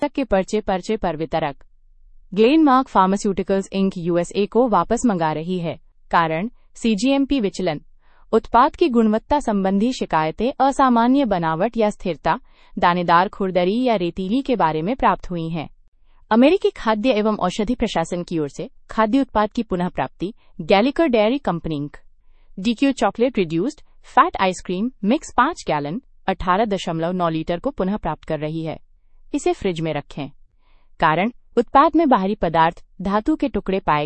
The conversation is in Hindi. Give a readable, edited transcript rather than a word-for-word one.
तक के पर्चे पर वितरक। ग्लेनमार्क फार्मास्यूटिकल्स इंक यूएसए को वापस मंगा रही है। कारण सीजीएमपी विचलन। उत्पाद की गुणवत्ता संबंधी शिकायतें असामान्य बनावट या स्थिरता, दानेदार खुरदरी या रेतीली के बारे में प्राप्त हुई हैं। अमेरिकी खाद्य एवं औषधि प्रशासन की ओर से खाद्य उत्पाद की पुनः प्राप्ति गैलिकर dairy company ink DQ chocolate reduced fat ice cream mix 5 gallon 18.9 litre को पुनः प्राप्त कर रही है। इसे फ्रिज में रखें। कारण उत्पाद में बाहरी पदार्थ धातु के टुकड़े पाए